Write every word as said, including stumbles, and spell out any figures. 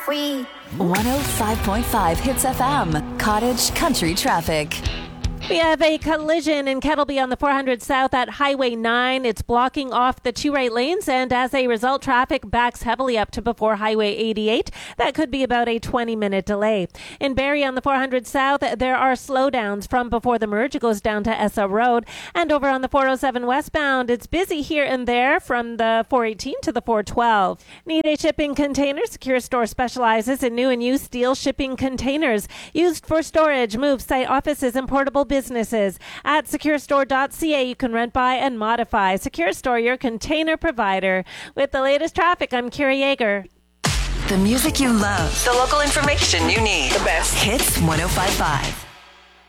Free. one oh five point five Hits F M, Cottage Country Traffic. We have a collision in Kettleby on the four hundred South at Highway nine. It's blocking off the two right lanes, and as a result, traffic backs heavily up to before Highway eighty-eight. That could be about a twenty-minute delay. In Barrie on the four hundred South, there are slowdowns from before the merge. It goes down to Essa Road. And over on the four oh seven westbound, it's busy here and there from the four eighteen to the four twelve. Need a shipping container? Secure Store specializes in new and used steel shipping containers used for storage, move, site offices, and portable businesses. Businesses. At secure store dot c a, you can rent, buy, and modify. Secure Store, your container provider. With the latest traffic, I'm Kira Yeager. The music you love. The local information you need. The best. Hits one oh five point five.